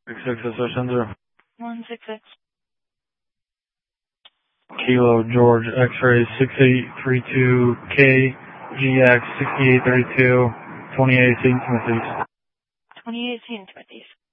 66 166. Kilo George X-ray 6832K GX 6832 2018 Timothy's. 2018 Timothy's.